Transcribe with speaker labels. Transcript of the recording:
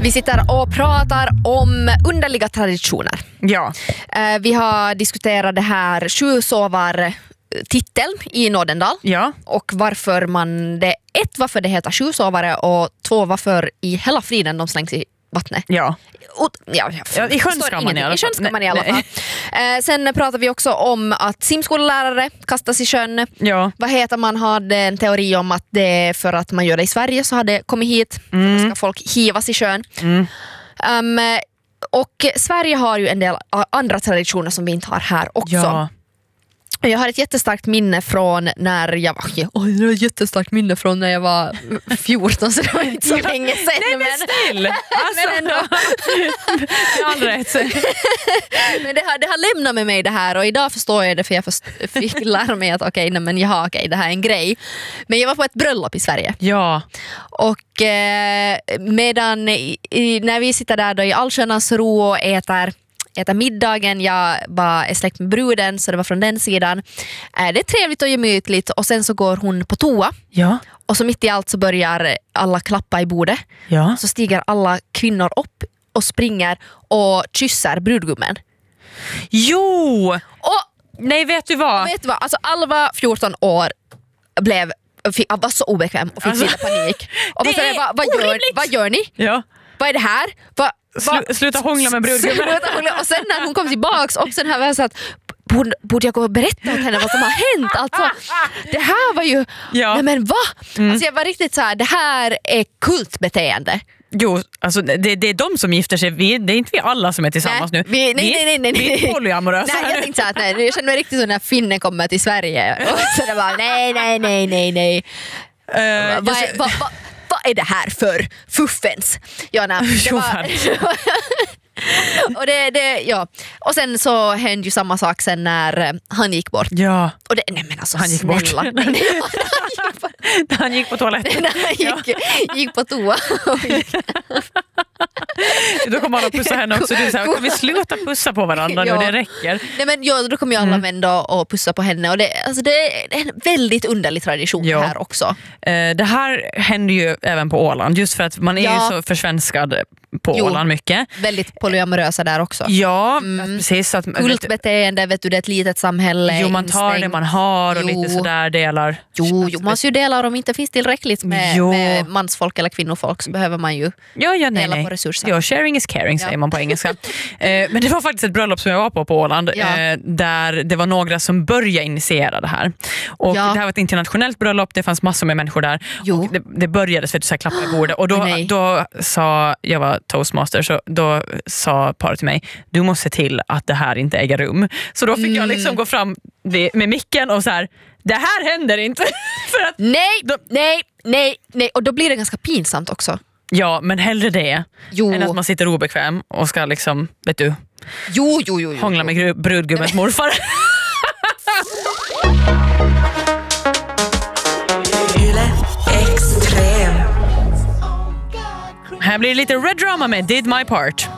Speaker 1: Vi sitter och pratar om underliga traditioner.
Speaker 2: Ja.
Speaker 1: Vi har diskuterat det här 7 sovar titeln i Nordendal.
Speaker 2: Ja.
Speaker 1: Och varför varför det heter 7 sovare och 2 varför i hela friden de slängs i vattnet.
Speaker 2: Ja.
Speaker 1: I sjön ska man i alla fall. Sen pratar vi också om att simskolelärare kastas i sjön.
Speaker 2: Ja.
Speaker 1: Vad heter man hade en teori om att det är för att man gör det i Sverige så har det kommit hit. Då ska folk hivas i sjön. Och Sverige har ju en del andra traditioner som vi inte har här också.
Speaker 2: Ja.
Speaker 1: Jag har ett jättestarkt minne från när jag var 14, så det var inte så länge sedan.
Speaker 2: Nej, men still! Alltså,
Speaker 1: men ändå.
Speaker 2: Det är all rätt.
Speaker 1: Men det har lämnat med mig det här och idag förstår jag det för jag fick lära mig att det här är en grej. Men jag var på ett bröllop i Sverige.
Speaker 2: Ja.
Speaker 1: Och medan när vi sitter där då i allskönas ro och äter middagen, jag är släkt med bruden så det var från den sidan. Det är trevligt och gemytligt och sen så går hon på toa.
Speaker 2: Ja. Och
Speaker 1: så mitt i allt så börjar alla klappa i bordet.
Speaker 2: Ja.
Speaker 1: Så stiger alla kvinnor upp och springer och kysser brudgummen.
Speaker 2: Jo! Nej, vet du vad?
Speaker 1: Alltså Alva, 14 år, var så obekväm och fick lite panik. Och vad gör ni?
Speaker 2: Ja.
Speaker 1: Vad är det här?
Speaker 2: Sluta hångla med brudgummen.
Speaker 1: Och sen när hon kom tillbaks och sen här var jag så att borde jag gå och berätta åt henne vad som har hänt? Alltså, det här var ju...
Speaker 2: Ja.
Speaker 1: Nej men va? Alltså jag var riktigt så här, det här är kultbeteende.
Speaker 2: Jo, alltså det är de som gifter sig. Det är inte vi alla som är tillsammans nu.
Speaker 1: Nej.
Speaker 2: Vi är polyamorösa.
Speaker 1: Nej, jag tänkte så att jag känner mig riktigt så när finnen kommer till Sverige. Och så det var nej. Vad är det här för fuffens? Och och sen så hände ju samma sak sen när han gick bort.
Speaker 2: Ja.
Speaker 1: Och
Speaker 2: han gick bort. Han gick på toaletten.
Speaker 1: Han gick på toa.
Speaker 2: Då kommer han att pussa henne också. Du säger, kan vi sluta pussa på varandra nu? Det räcker.
Speaker 1: Nej, men då kommer ju alla män då och pussa på henne. Och det är en väldigt underlig tradition här också.
Speaker 2: Det här händer ju även på Åland. Just för att man är ju så försvenskad på Åland mycket.
Speaker 1: Väldigt polyamorösa där också.
Speaker 2: Ja, precis.
Speaker 1: Kultbeteende, vet du, det är ett litet samhälle.
Speaker 2: Jo, man tar det man har och lite sådär delar.
Speaker 1: Jo, man måste ju dela om det inte finns tillräckligt med mansfolk eller kvinnofolk så behöver man ju dela på resurser.
Speaker 2: Ja, sharing is caring säger man på engelska. Men det var faktiskt ett bröllop som jag var på Åland där det var några som började initiera det här. Och det här var ett internationellt bröllop, det fanns massor med människor där. Och det började så att du klappa i bordet och då sa jag var toastmaster, så då sa paret till mig, du måste se till att det här inte äger rum. Så då fick jag liksom gå fram med micken och så här, det här händer inte. För att
Speaker 1: nej. Och då blir det ganska pinsamt också.
Speaker 2: Ja, men hellre det än att man sitter obekväm och ska liksom, vet du, hångla med brudgummens morfar. Här blir det lite Red Drama med Did My Part.